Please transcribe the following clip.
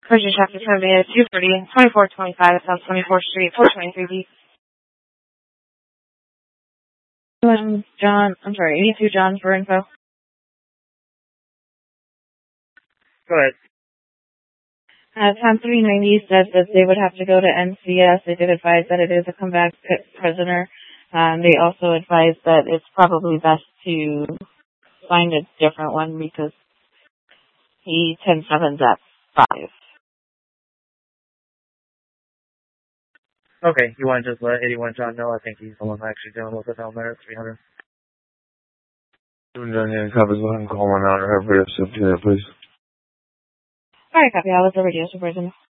Persian Chapter 7 240, 2425 South 24th Street, 423B. John, I'm sorry, 82 John for info. Go ahead. Tom 390 said that they would have to go to NCS. They did advise that it is a comeback prisoner. They also advised that it's probably best to find a different one because he 10-7's at 5. Okay, you want to just let 81 John know? I think he's the one actually dealing with it down there at 300. John, yeah, copy. Go ahead and call one out or have everybody else up to that, please. Alright, copy. I was the radio supervisor.